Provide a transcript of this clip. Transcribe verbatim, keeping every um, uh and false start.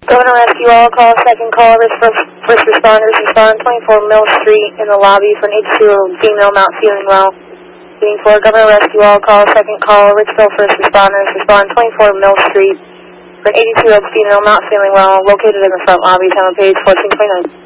Governor Rescue All call, second call, first, first responders respond twenty-four Mill Street in the lobby for an eighty-two-year-old female not feeling well. Waiting for Governor Rescue All call, second call, Richville first responders respond twenty-four Mill Street for an eighty-two-year-old female not feeling well, located in the front lobby, town page fourteen twenty-nine.